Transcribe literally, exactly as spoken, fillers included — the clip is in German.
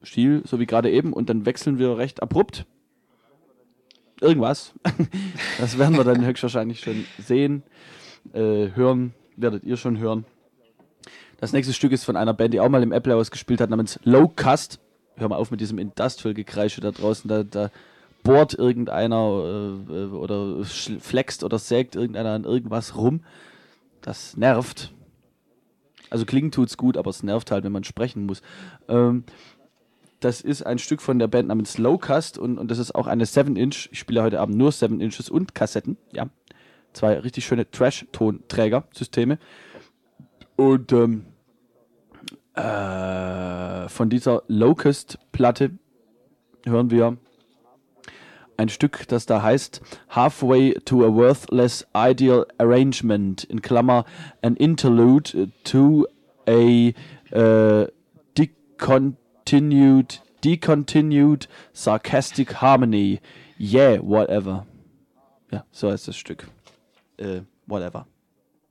Stil, so wie gerade eben, und dann wechseln wir recht abrupt. Irgendwas. Das werden wir dann höchstwahrscheinlich schon sehen, äh, hören, werdet ihr schon hören. Das nächste Stück ist von einer Band, die auch mal im Apple House gespielt hat, namens Locust. Hör mal auf mit diesem Industrial-Gekreische da draußen, da, da bohrt irgendeiner äh, oder flext oder sägt irgendeiner an irgendwas rum. Das nervt. Also klingen tut's gut, aber es nervt halt, wenn man sprechen muss. Ähm, das ist ein Stück von der Band namens Locust und, und das ist auch eine seven Inch. Ich spiele heute Abend nur seven Inches und Kassetten. Ja, zwei richtig schöne Trash-Tonträger-Systeme. Und ähm, äh, von dieser Locust-Platte hören wir ein Stück, das da heißt Halfway to a Worthless Ideal Arrangement, in Klammer an Interlude to a uh, decontinued, decontinued Sarcastic Harmony. Yeah, whatever. Ja, so heißt das Stück. Äh, whatever.